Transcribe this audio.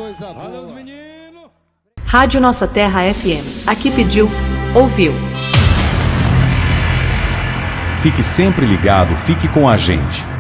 coisa boa. Olha os meninos. Rádio Nossa Terra FM. Aqui pediu, ouviu. Fique sempre ligado, fique com a gente.